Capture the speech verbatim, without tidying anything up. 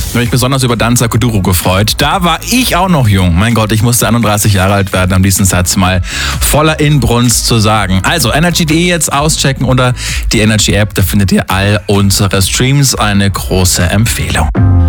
habe mich besonders über Danza Kuduro gefreut. Da war ich auch noch jung. Mein Gott, ich musste einunddreißig Jahre alt werden, um diesen Satz mal voller Inbrunst zu sagen. Also Energy punkt de jetzt auschecken oder die Energy App, da findet ihr all unsere Streams. Eine große Empfehlung.